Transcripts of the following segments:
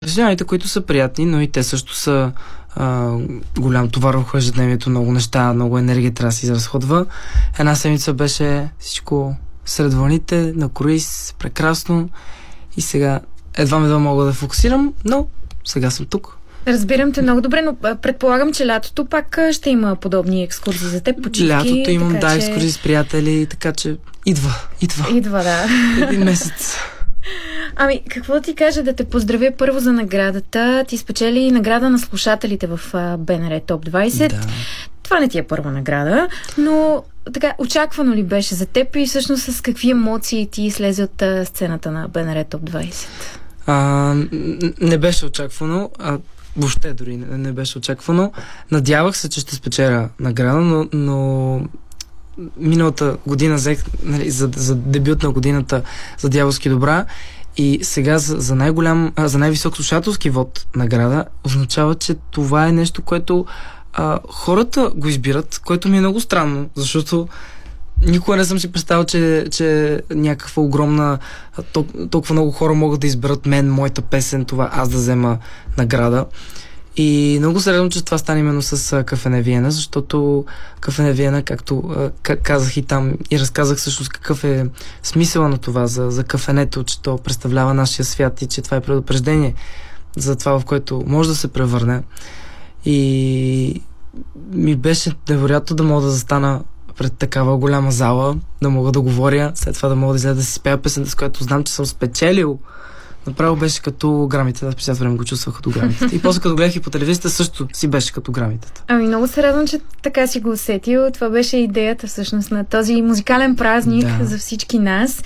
Упражненията, които са приятни, но и те също са голям товар върху ежедневието, много неща, много енергия трябва да се изразходва. Една седмица беше всичко сред вълните, на круиз, прекрасно и сега едва мога да фокусирам, но сега съм тук. Разбирам те много добре, но предполагам, че лятото пак ще има подобни екскурзии за теб, почивки. Лятото имам, така, екскурзии с приятели, така че идва. Идва, да. Един месец. Ами, какво да ти кажа? Да те поздравя първо за наградата. Ти спечели награда на слушателите в БНР Топ 20. Да. Това не ти е първа награда, но така, очаквано ли беше за теб и всъщност с какви емоции ти слезе от сцената на БНР Топ 20? Не беше очаквано. Въобще дори не беше очаквано. Надявах се, че ще спечеля награда, но миналата година взех, нали, за дебют на годината за Дяволски добра и сега за най-висок слушателски вод награда означава, че това е нещо, което хората го избират, което ми е много странно, защото никога не съм си представил, че някаква огромна толкова много хора могат да изберат мен, моята песен, това аз да взема награда. И много се радвам, че това стане именно с Кафене Виена, защото Кафене Виена, както казах и там и разказах всъщност какъв е смисъла на това за кафенето, че то представлява нашия свят и че това е предупреждение за това, в което може да се превърне. И ми беше невероятно да мога да застана пред такава голяма зала, да мога да говоря, след това да мога да изляза да си спея песента, с която знам, че съм спечелил. Направо беше като грамите. Аз през цялото време го чувствах като грамите. И после като гледах и по телевизията също си беше като грамите. Ами много се радвам, че така си го усетил. Това беше идеята всъщност на този музикален празник за всички нас.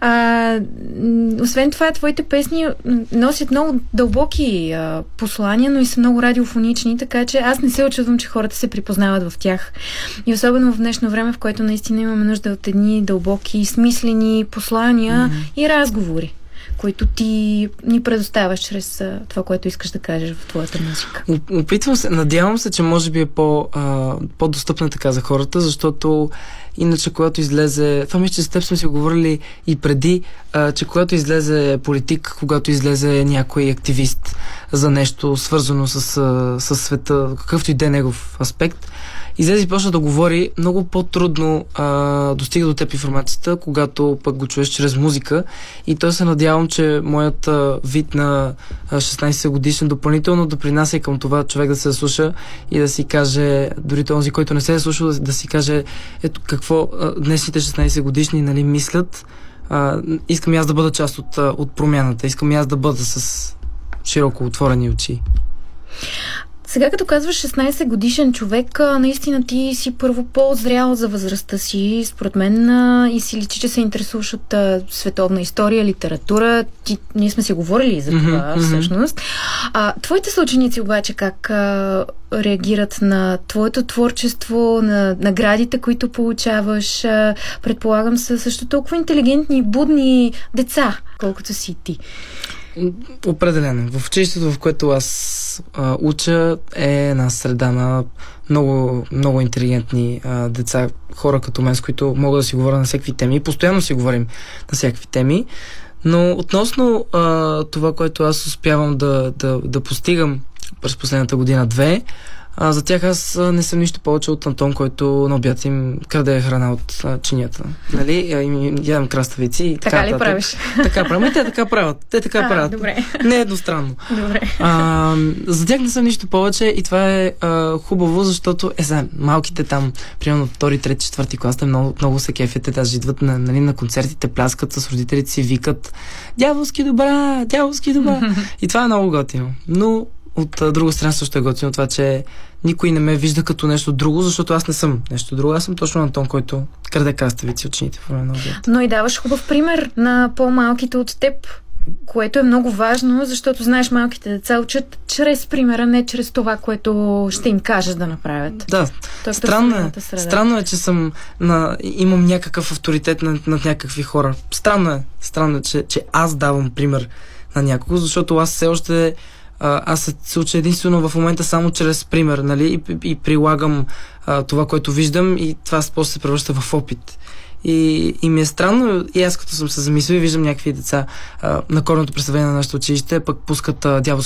Освен това, твоите песни носят много дълбоки послания, но и са много радиофонични, така че аз не се очудвам, че хората се припознават в тях. И особено в днешно време, в което наистина имаме нужда от едни дълбоки, смислени послания и разговори, които ти ни предоставяш чрез това, което искаш да кажеш в твоята музика. Опитвам се, надявам се, че може би е по-достъпна така за хората, защото иначе, когато излезе... Това мисля, че с теб сме си говорили и преди, че когато излезе политик, когато излезе някой активист за нещо свързано с света, какъвто и да е негов аспект, излезе и почна да говори, много по-трудно достига до теб информацията, когато пък го чуеш чрез музика. И то се надявам, че моят вид на 16 годишен допълнително допринася и към това човек да се слуша и да си каже, дори този, който не се е слушал, да си каже ето какво днесните 16 годишни, нали, мислят. Искам и аз да бъда част от промяната. Искам и аз да бъда с широко отворени очи. Сега, като казваш 16 годишен човек, наистина ти си първо по-зрял за възрастта си, според мен, и си личи, че се интересуваш от световна история, литература. Ние сме си говорили за това, всъщност. Твоите съученици обаче как реагират на твоето творчество, на наградите, които получаваш? Предполагам, са също толкова интелигентни, будни деца, колкото си ти. Определено. В училището, в което аз уча, е една среда на много, много интелигентни деца, хора като мен, с които мога да си говоря на всякакви теми. И постоянно си говорим на всякакви теми. Но относно това, което аз успявам да постигам през последната година-две, за тях аз не съм нищо повече от Антон, който на обяд им краде храна от чинията. Нали? Ядам краставици и така. Така ли правиш? Така правим. Те така правят. Правят. Добре. Не е едностранно. Добре. За тях не съм нищо повече и това е хубаво, защото малките там, примерно 2, 3, 4 клас, те много се кефят, те даже идват на концертите, пляскат с родителите си, викат Дяволски добра, Дяволски добра. И това е много готино. Но от друга страна също е готино това, че никой не ме вижда като нещо друго, защото аз не съм нещо друго. Аз съм точно Антон, който краде краставици от чините в време на обяд. Но и даваш хубав пример на по-малките от теб, което е много важно, защото знаеш, малките деца учат чрез примера, не чрез това, което ще им кажеш да направят. Да. Странно е, че имам някакъв авторитет над някакви хора. Странно е, че аз давам пример на някого, защото аз все още аз се уча единствено в момента само чрез пример, нали, и прилагам това, което виждам, и това после се превръща в опит. И ми е странно, и аз като съм се замислил и виждам някакви деца на корното представление на нашето училище, пък пускат Дяволски